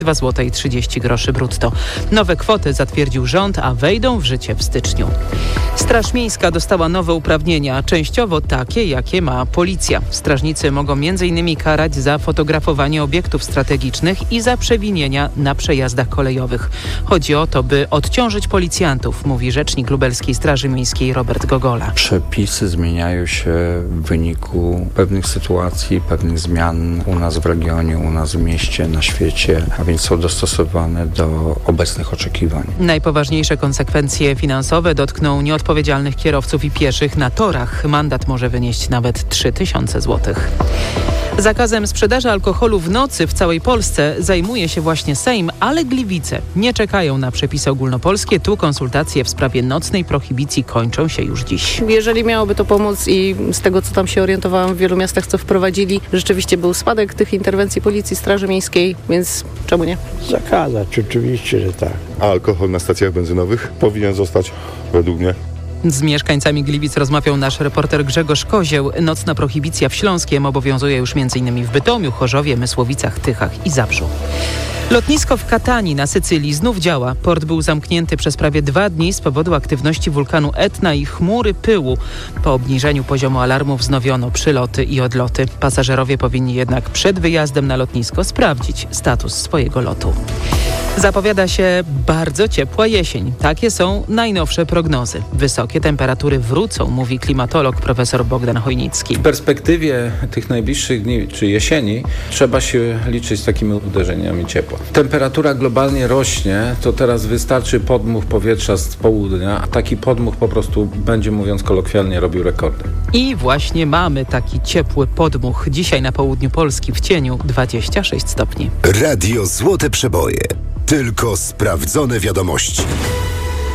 2,30 zł brutto. Nowe kwoty zatwierdził rząd, a wejdą w życie w styczniu. Straż Miejska dostała nowe uprawnienia, częściowo takie, jakie ma policja. Strażnicy mogą m.in. karać za fotografowanie obiektów strategicznych i za przewinienia na przejazdach kolejowych. Chodzi o to, by odciążyć policjantów, mówi rzecznik Lubelskiej Straży Miejskiej Robert Gogola. Przepisy zmieniają się w wyniku pewnych sytuacji, pewnych zmian u nas w regionie, u nas w mieście, na świecie, a więc są dostosowane do obecnych oczekiwań. Najpoważniejsze konsekwencje finansowe dotkną nieodpowiedzialnych kierowców i pieszych na torach. Mandat może wynieść nawet 3000 zł. Zakazem sprzedaży alkoholu w nocy w całej Polsce zajmuje się właśnie Sejm, ale Gliwice nie czekają na przepisy ogólnopolskie. Tu konsultacje w sprawie nocnej prohibicji kończą się już dziś. Jeżeli miałoby to pomóc i z tego, co tam się orientowałam w wielu miastach, co wprowadzili, rzeczywiście był spadek tych interwencji Policji, Straży Miejskiej, więc czemu nie? Zakazać, oczywiście, że tak. A alkohol na stacjach benzynowych powinien zostać według mnie. Z mieszkańcami Gliwic rozmawiał nasz reporter Grzegorz Kozieł. Nocna prohibicja w Śląskiem obowiązuje już m.in. w Bytomiu, Chorzowie, Mysłowicach, Tychach i Zabrzu. Lotnisko w Katani na Sycylii znów działa. Port był zamknięty przez prawie 2 dni z powodu aktywności wulkanu Etna i chmury pyłu. Po obniżeniu poziomu alarmu wznowiono przyloty i odloty. Pasażerowie powinni jednak przed wyjazdem na lotnisko sprawdzić status swojego lotu. Zapowiada się bardzo ciepła jesień. Takie są najnowsze prognozy. Wysokie temperatury wrócą, mówi klimatolog profesor Bogdan Chojnicki. W perspektywie tych najbliższych dni czy jesieni trzeba się liczyć z takimi uderzeniami ciepła. Temperatura globalnie rośnie, to teraz wystarczy podmuch powietrza z południa, a taki podmuch po prostu będzie, mówiąc kolokwialnie, robił rekordy. I właśnie mamy taki ciepły podmuch. Dzisiaj na południu Polski w cieniu 26 stopni. Radio Złote Przeboje. Tylko sprawdzone wiadomości.